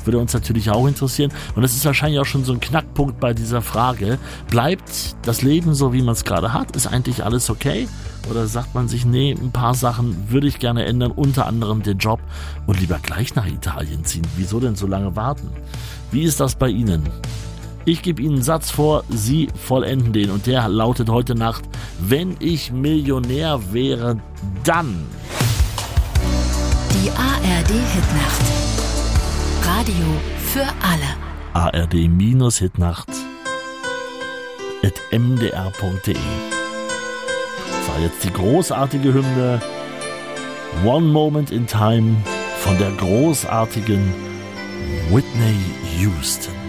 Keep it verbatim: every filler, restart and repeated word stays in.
Würde uns natürlich auch interessieren. Und das ist wahrscheinlich auch schon so ein Knackpunkt bei dieser Frage. Bleibt das Leben so, wie man es gerade hat? Ist eigentlich alles okay? Oder sagt man sich, nee, ein paar Sachen würde ich gerne ändern, unter anderem den Job und lieber gleich nach Italien ziehen? Wieso denn so lange warten? Wie ist das bei Ihnen? Ich gebe Ihnen einen Satz vor, Sie vollenden den und der lautet heute Nacht: Wenn ich Millionär wäre, dann... Die A R D-Hitnacht. Radio für alle. A R D-Hitnacht at m d r punkt d e. Das war jetzt die großartige Hymne One Moment in Time von der großartigen Whitney Houston.